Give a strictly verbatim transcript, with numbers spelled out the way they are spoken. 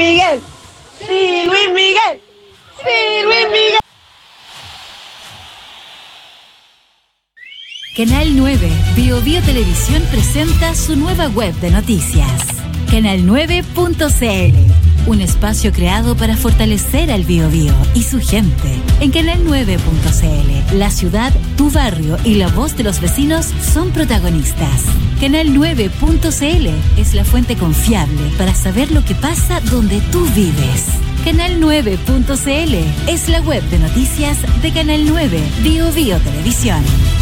Miguel. Sí, Luis Miguel. Sí, Luis Miguel. Canal nueve Bio Bio Televisión presenta su nueva web de noticias. Canal nueve punto c l, un espacio creado para fortalecer al Bio Bio y su gente. En Canal nueve punto c l, la ciudad, tu barrio y la voz de los vecinos son protagonistas. Canal nueve punto c l es la fuente confiable para saber lo que pasa donde tú vives. Canal nueve punto c l es la web de noticias de Canal nueve Bio Bio Televisión.